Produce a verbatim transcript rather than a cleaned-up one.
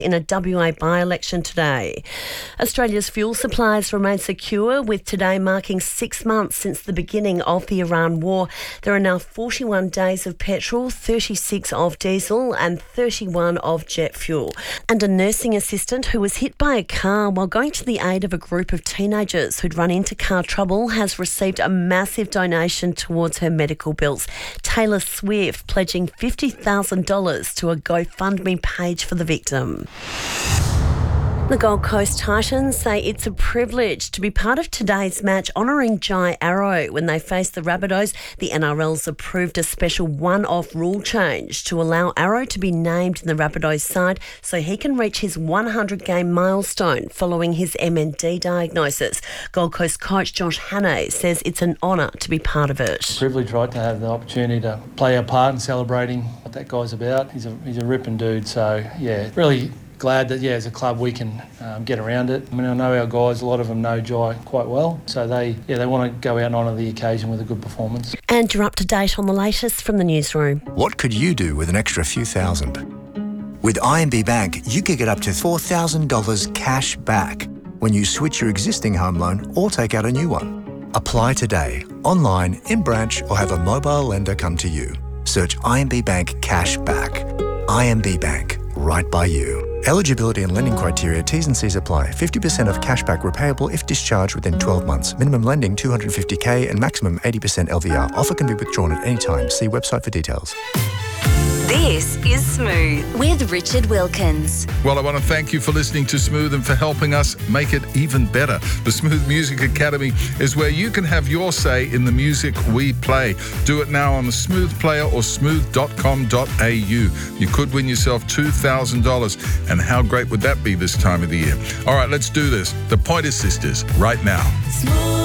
in a W A by-election today. Australia's fuel supplies remain secure, with today marking six months since the beginning of the Iran war. There are now forty-one days of petrol, thirty-six of diesel and thirty-one of jet fuel. And a nursing assistant who was hit by a car while going to the aid of a group of teenagers who'd run into car trouble has received a massive donation towards her medical bills. Taylor Swift pledging fifty thousand dollars to a GoFundMe page for the victim. The Gold Coast Titans say it's a privilege to be part of today's match honouring Jai Arrow when they face the Rabbitohs. The N R L's approved a special one-off rule change to allow Arrow to be named in the Rabbitohs side so he can reach his one hundred game milestone following his M N D diagnosis. Gold Coast coach Josh Hannay says it's an honour to be part of it. Privilege, right, to have the opportunity to play our part in celebrating what that guy's about. He's a he's a ripping dude, so yeah, really glad that, yeah, as a club we can um, get around it. I mean, I know our guys, a lot of them know Jai quite well, so they, yeah, they want to go out and honour the occasion with a good performance. And you're up to date on the latest from the newsroom. What could you do with an extra few thousand? With I M B Bank, you could get up to four thousand dollars cash back when you switch your existing home loan or take out a new one. Apply today, online, in branch, or have a mobile lender come to you. Search I M B Bank Cash Back. I M B Bank, right by you. Eligibility and lending criteria, T's and C's apply. fifty percent of cashback repayable if discharged within twelve months. Minimum lending two hundred fifty thousand and maximum eighty percent L V R. Offer can be withdrawn at any time. See website for details. This is Smooth with Richard Wilkins. Well, I want to thank you for listening to Smooth and for helping us make it even better. The Smooth Music Academy is where you can have your say in the music we play. Do it now on the Smooth Player or smooth dot com dot a u. You could win yourself two thousand dollars. And how great would that be this time of the year? All right, let's do this. The Pointer Sisters, right now. Smooth.